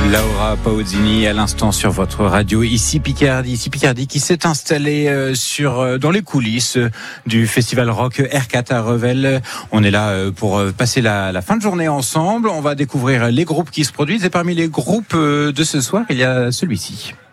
Laura Pausini à l'instant sur votre radio, ici Picardie qui s'est installé dans les coulisses du festival rock R4 à Revel. On est là pour passer la fin de journée ensemble. On va découvrir les groupes qui se produisent et parmi les groupes de ce soir, il y a celui-ci.